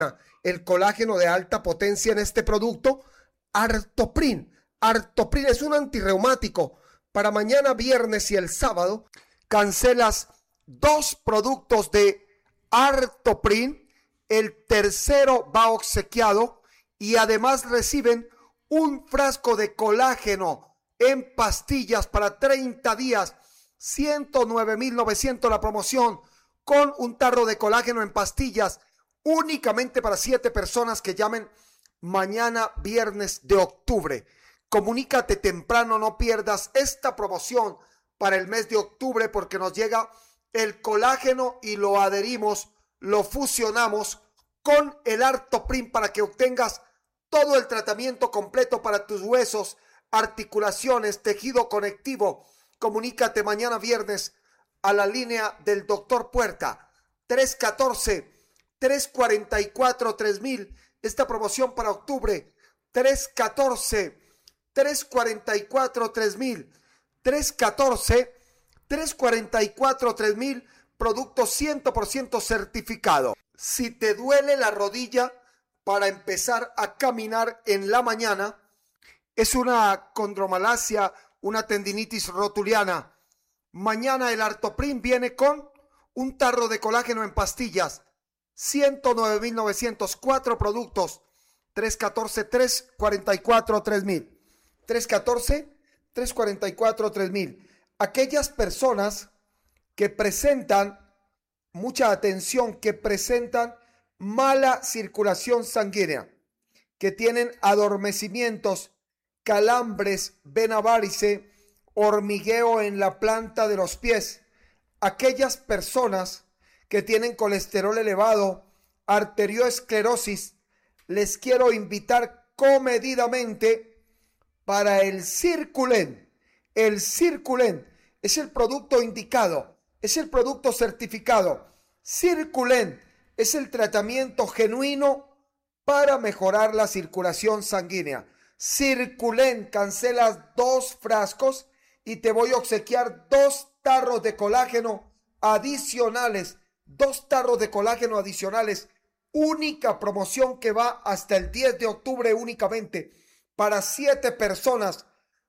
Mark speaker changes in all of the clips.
Speaker 1: el colágeno de alta potencia en este producto, Artoprin. Artoprin es un antirreumático. Para mañana viernes y el sábado cancelas 2 productos de Artoprin. El tercero va obsequiado y además reciben un frasco de colágeno en pastillas para 30 días. 109,900 la promoción con un tarro de colágeno en pastillas únicamente para 7 personas que llamen mañana viernes de octubre. Comunícate temprano, no pierdas esta promoción para el mes de octubre porque nos llega el colágeno y lo adherimos, lo fusionamos con el Artoprin para que obtengas todo el tratamiento completo para tus huesos, articulaciones, tejido conectivo. Comunícate mañana viernes a la línea del doctor Puerta, 314-344-3000. Esta promoción para octubre, 314-344-3000. 314-344-3000, producto 100% certificado. Si te duele la rodilla para empezar a caminar en la mañana, es una condromalacia, una tendinitis rotuliana. Mañana el Artoprin viene con un tarro de colágeno en pastillas. 109,900, 4 productos. 314-344-3000. 314-344-3000. Aquellas personas que presentan, mucha atención, que presentan mala circulación sanguínea, que tienen adormecimientos, calambres, vena varice, hormigueo en la planta de los pies, aquellas personas que tienen colesterol elevado, arteriosclerosis, les quiero invitar comedidamente para el Circulen. El Circulen es el producto indicado, es el producto certificado. Circulen es el tratamiento genuino para mejorar la circulación sanguínea. Circulen, cancelas 2 frascos y te voy a obsequiar 2 tarros de colágeno adicionales. 2 tarros de colágeno adicionales. Única promoción que va hasta el 10 de octubre únicamente. Para 7 personas.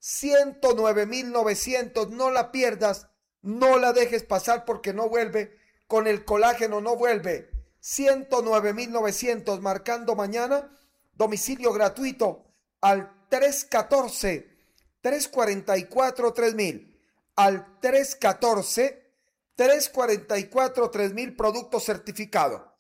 Speaker 1: 109,900. No la pierdas. No la dejes pasar porque no vuelve. Con el colágeno no vuelve. 109,900. Marcando mañana. Domicilio gratuito. Al 314-344-3000. Al 314-344-3000. Producto certificado.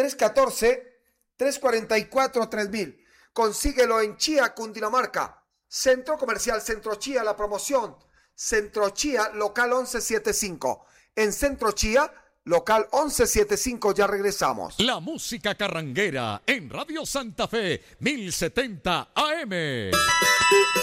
Speaker 1: 314-344-3000. Consíguelo en Chía, Cundinamarca. Centro Comercial Centro Chía, la promoción. Centro Chía, local 1175. En Centro Chía, local 1175, ya regresamos.
Speaker 2: La música carranguera en Radio Santa Fe, 1070 AM.